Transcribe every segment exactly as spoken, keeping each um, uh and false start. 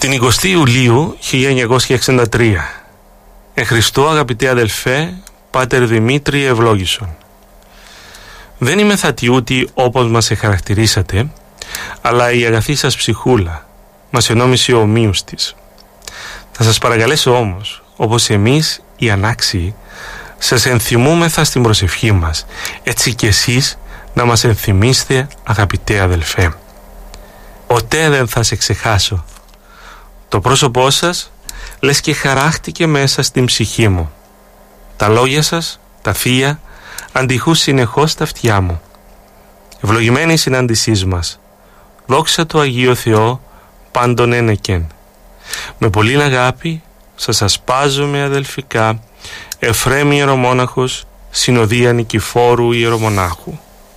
Την εικοστή Ιουλίου χίλια εννιακόσια εξήντα τρία. Εν Χριστώ αγαπητέ αδελφέ, Πάτερ Δημήτρη ευλόγησον. Δεν είμαι θατιούτη όπως μας εχαρακτηρίσατε, αλλά η αγαθή σας ψυχούλα μας ενόμισε ομοίους της. Θα σας παρακαλέσω όμως, όπως εμείς οι ανάξιοι, σας ενθυμούμεθα στην προσευχή μας, έτσι κι εσείς να μας ενθυμίστε, αγαπητέ αδελφέ. Ποτέ δεν θα σε ξεχάσω. Το πρόσωπό σας λες και χαράχτηκε μέσα στην ψυχή μου. Τα λόγια σας, τα θεία, αντιχούν συνεχώς στα αυτιά μου. Ευλογημένη η συνάντησή μας. Δόξα το Αγίο Θεό πάντων ένεκεν. Με πολλήν αγάπη σας ασπάζομαι αδελφικά, Εφραίμ ιερομόναχος, συνοδεία Νικηφόρου ιερομονάχου.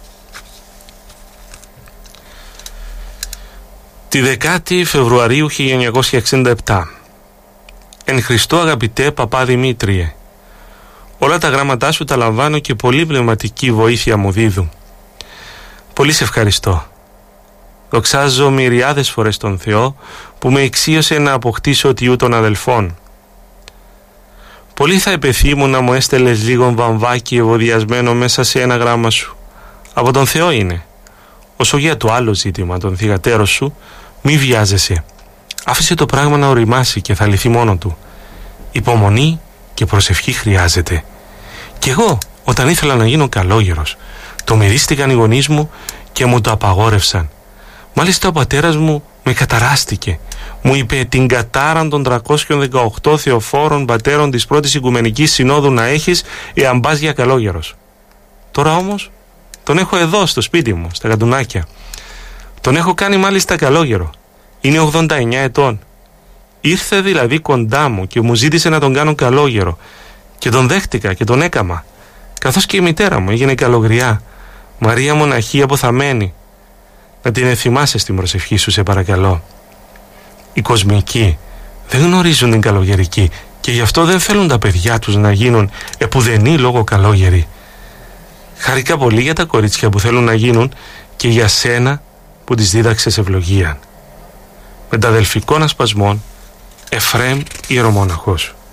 Τη δεκάτη Φεβρουαρίου χίλια εννιακόσια εξήντα επτά. Εν Χριστώ αγαπητέ παπά Δημήτριε, όλα τα γράμματά σου τα λαμβάνω και πολύ πνευματική βοήθεια μου δίδουν. Πολύ σε ευχαριστώ. Δοξάζω μυριάδες φορές τον Θεό που με εξίωσε να αποκτήσω τιού των αδελφών. Πολύ θα επεθύμουν να μου έστελες λίγο βαμβάκι ευωδιασμένο μέσα σε ένα γράμμα σου. Από τον Θεό είναι. Όσο για το άλλο ζήτημα, τον θυγατέρο σου, μη βιάζεσαι. Άφησε το πράγμα να οριμάσει και θα λυθεί μόνο του. Υπομονή και προσευχή χρειάζεται. Κι εγώ, όταν ήθελα να γίνω καλόγερος, το μυρίστηκαν οι γονείς μου και μου το απαγόρευσαν. Μάλιστα ο πατέρας μου με καταράστηκε. Μου είπε την κατάραν των τριακόσιων δεκαοκτώ θεοφόρων πατέρων της πρώτης Οικουμενικής Συνόδου να έχεις εάν πας για καλόγερος. Τώρα όμως τον έχω εδώ στο σπίτι μου, στα Καντουνάκια. Τον έχω κάνει μάλιστα καλόγερο. Είναι ογδόντα εννιά ετών. Ήρθε δηλαδή κοντά μου και μου ζήτησε να τον κάνω καλόγερο. Και τον δέχτηκα και τον έκαμα. Καθώς και η μητέρα μου έγινε καλογριά. Μαρία μοναχή αποθαμένη. Να την ενθυμάσαι στην προσευχή σου, σε παρακαλώ. Οι κοσμικοί δεν γνωρίζουν την καλογερική και γι' αυτό δεν θέλουν τα παιδιά τους να γίνουν επουδενή λόγω καλόγεροι. Χαρικά πολύ για τα κορίτσια που θέλουν να γίνουν και για σένα που τις δίδαξες ευλογία. Με τα αδελφικών ασπασμών, Εφραίμ ιερομόναχος.